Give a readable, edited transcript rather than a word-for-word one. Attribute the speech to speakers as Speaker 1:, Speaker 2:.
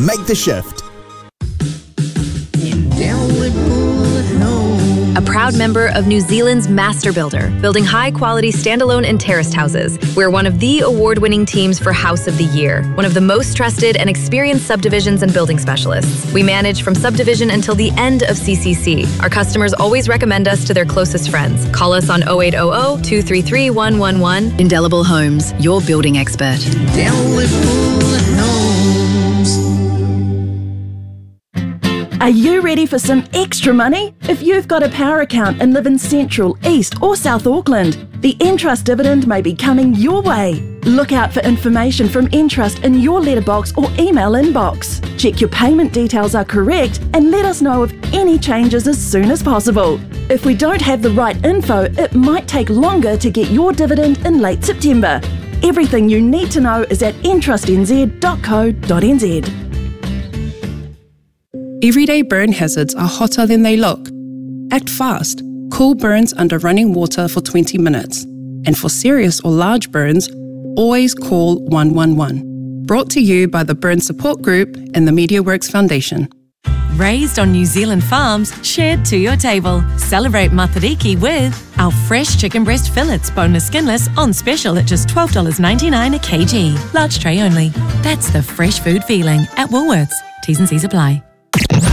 Speaker 1: Make the shift.
Speaker 2: A proud member of New Zealand's Master Builder, building high-quality standalone and terraced houses. We're one of the award-winning teams for House of the Year, one of the most trusted and experienced subdivisions and building specialists. We manage from subdivision until the end of CCC. Our customers always recommend us to their closest friends. Call us on 0800 233 111.
Speaker 3: Indelible Homes, your building expert.
Speaker 4: Are you ready for some extra money? If you've got a power account and live in Central, East or South Auckland, the Entrust dividend may be coming your way. Look out for information from Entrust in your letterbox or email inbox. Check your payment details are correct and let us know of any changes as soon as possible. If we don't have the right info, it might take longer to get your dividend in late September. Everything you need to know is at entrustnz.co.nz.
Speaker 5: Everyday burn hazards are hotter than they look. Act fast. Cool burns under running water for 20 minutes. And for serious or large burns, always call 111. Brought to you by the Burn Support Group and the MediaWorks Foundation.
Speaker 6: Raised on New Zealand farms, shared to your table. Celebrate Matariki with our fresh chicken breast fillets, boneless skinless, on special at just $12.99 a kg. Large tray only. That's the fresh food feeling at Woolworths. T's and C's apply.